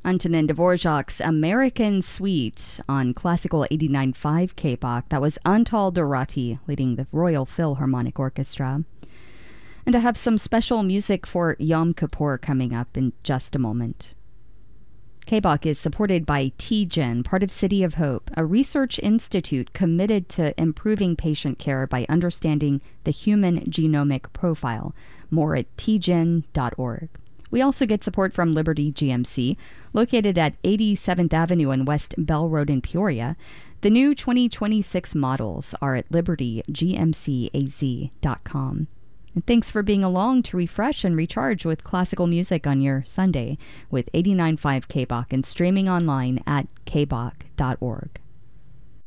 Antonin Dvorak's American Suite on Classical 89.5 KBOK. That was Antal Dorati leading the Royal Philharmonic Orchestra. And I have some special music for Yom Kippur coming up in just a moment. KBOK is supported by TGen, part of City of Hope, a research institute committed to improving patient care by understanding the human genomic profile. More at tgen.org. We also get support from Liberty GMC, located at 87th Avenue and West Bell Road in Peoria. The new 2026 models are at libertygmcaz.com. And thanks for being along to refresh and recharge with classical music on your Sunday with 89.5 KBOK and streaming online at kbok.org.